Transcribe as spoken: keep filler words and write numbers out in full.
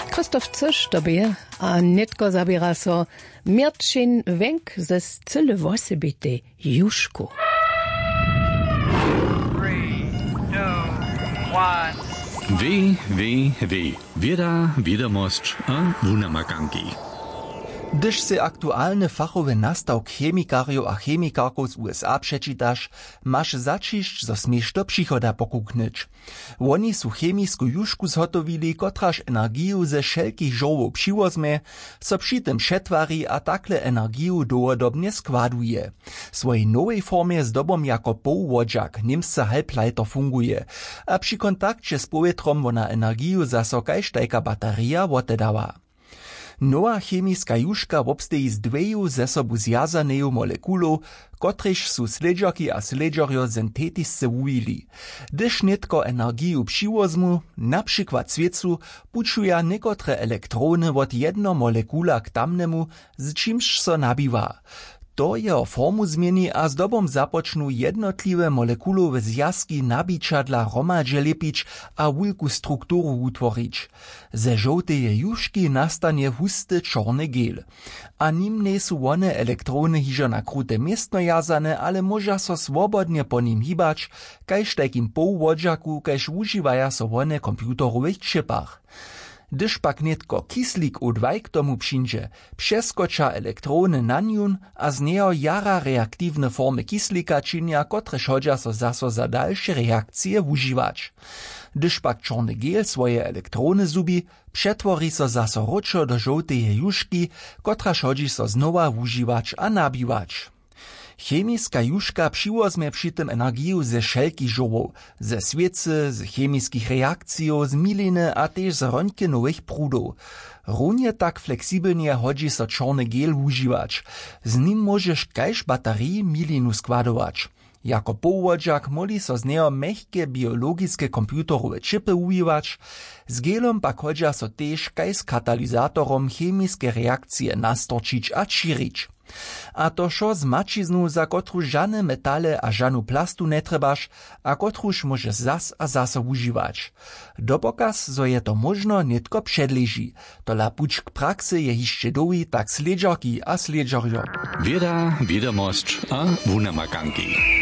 Christoph Zisch dobie, a netko zabiera so Mirčin Wenk ze cyle wosebite Juszku. Weh, weh, weh. Wieda, wiedermost a wunamaganki. Gdyż se aktualny fachowy nastawk chemikariów a chemikarków z U S A przeczytasz, masz zaczyść, zo smiesz do przychoda pokuknyć. Oni su chemisku juszku zhotowili, kotraż energiju ze wszelkich żołów przywozme, so przy tym przetwari a takle energiju dowodobnie składuje. W swojej nowej formie z dobom jako połwodziak, niemsce halbleiter funguje, a przy kontakcie z powietrem wona energiju zaso kajsztajka bateria wotedała. Nowa chemiska juszka wobsteji z dweju ze sobu zjazaneju molekulów, kotrež su sledžarki a sledžarjo syntetisce wujili. Gdyż netko energiju přivozmu, na przykład sviecu, pučuja nekotre elektrony od jedno molekula k tamnemu, z čimž so nabiwa. To jeho formu zmieni a zdobom započnu jednotliwe molekulowe zjazki nabiča dla hromadže lepić a wulku strukturu utworić. Ze żołteje juszki nastanie husty czarny gel. A nim nie su one elektrony hižo na krute miestno jazane, ale może so swobodnie po nim hibać, kajž takim połwodziaku, kajž używaja so one komputerowych chipach. Gdyż pak netko kislik U dwa k tomu przyjdzie, przeskoča elektrony na niun, a z niego jara reaktywne formy kislika czynia, kotrež hodźa so zaso za dalsze reakcje używać. Gdyż pak czarny gel swoje elektrony zubi, przetwori so zaso roczo do żołteje juszki, kotraž hodzi so znowa używać a nabiwać. Chemiska juszka przywozme przy tym energiju ze wszelkich żołów, ze sviecy, z chemiskich reakcji, z miliny a też z röntgenowych prudów. Równie tak fleksibelnie hodzi so czarny gel używać. Z nim możesz kajż baterii milinu składować. Jako połwodziak moli so z niego mechkie biologiske komputerowe chipy używać, z gelom pak hodźa so też kajż katalizatorom chemiske reakcje nastorčić a čirić. A to šo z mačiznu, za kotruž žane metale a žanu plastu netrebaš, a kotruž môžeš zas a zas užiwać. Dopokaz, zo je to možno, netko předleží. Tola puč k praxe je hišće dowi tak sledžarki a sledžarjo. Wieda, wiedermost a wunamaganki.